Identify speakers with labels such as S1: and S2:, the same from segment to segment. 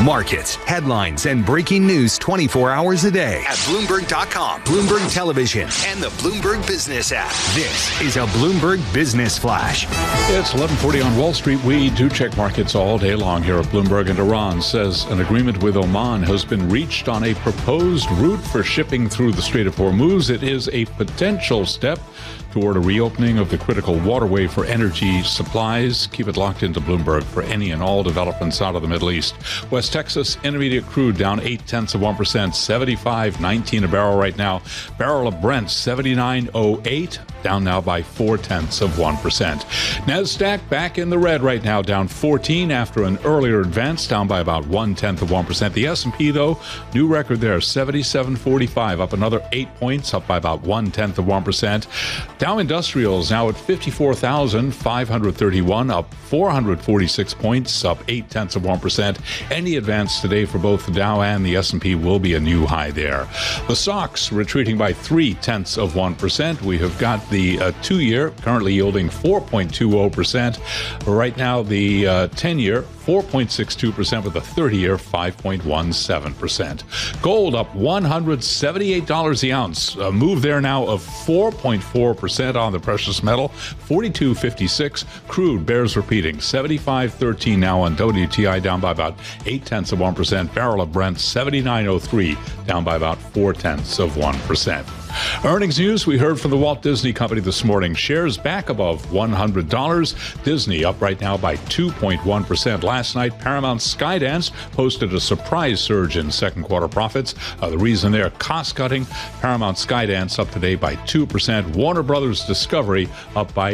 S1: Markets, headlines, and breaking news 24 hours a day at Bloomberg.com, Bloomberg Television, and the Bloomberg Business app. This is a Bloomberg Business Flash.
S2: It's 11:40 on Wall Street. We do check markets all day long here at Bloomberg, and Iran says an agreement with Oman has been reached on a proposed route for shipping through the Strait of Hormuz. It is a potential step toward a reopening of the critical waterway for energy supplies. Keep it locked into Bloomberg for any and all developments out of the Middle East. West Texas intermediate crude down 0.8%, 75.19 a barrel right now. Barrel of Brent 79.08, down now by 0.4%. NASDAQ back in the red right now, down 14 after an earlier advance, down by about 0.1%. The S&P though, new record there, 77.45, up another 8 points, up by about 0.1%. Dow Industrials now at 54,531, up 446 points, up 0.8%. Any advance today for both the Dow and the S&P will be a new high there. The stocks retreating by 0.3%. We have got the 2-year currently yielding 4.20%. Right now, the 10-year 4.62%, with the 30-year 5.17%. Gold up $178 the ounce. A move there now of 4.4% on the precious metal. 42.56. Crude bears repeating. 75.13 now on WTI, down by about 0.8%. Barrel of Brent 79.03, down by about 0.4%. Earnings news, we heard from the Walt Disney Company this morning. Shares back above $100. Disney up right now by 2.1%. Last night, Paramount Skydance posted a surprise surge in second quarter profits. The reason there, cost cutting. Paramount Skydance up today by 2%. Warner Brothers Discovery up by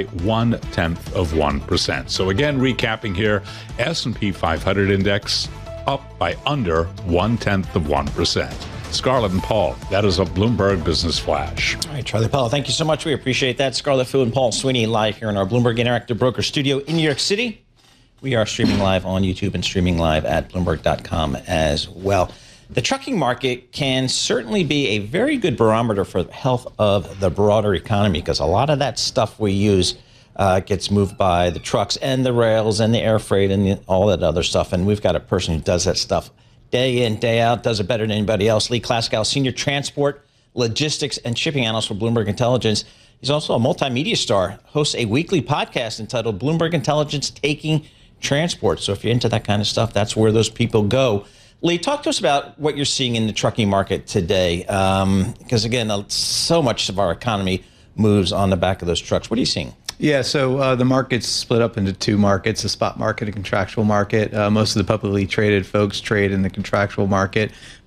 S2: 0.1%. So again, recapping here, S&P 500 index up by under 0.1%. Scarlett and Paul, that is a Bloomberg Business Flash.
S3: All right, Charlie Powell, thank you so much. We appreciate that. Scarlett Fu and Paul Sweeney live here in our Bloomberg Interactive Broker studio in New York City. We are streaming live on YouTube and streaming live at Bloomberg.com as well. The trucking market can certainly be a very good barometer for the health of the broader economy, because a lot of that stuff we use gets moved by the trucks and the rails and the air freight and all that other stuff. And we've got a person who does that stuff day in, day out, does it better than anybody else. Lee Klaskow, Senior Transport, Logistics, and Shipping Analyst for Bloomberg Intelligence. He's also a multimedia star, hosts a weekly podcast entitled Bloomberg Intelligence Taking Transport. So if you're into that kind of stuff, that's where those people go. Lee, talk to us about what you're seeing in the trucking market today. Because, again, so much of our economy moves on the back of those trucks. What are you seeing?
S4: Yeah, so the market's split up into two markets, the spot market and contractual market. Most of the publicly traded folks trade in the contractual market.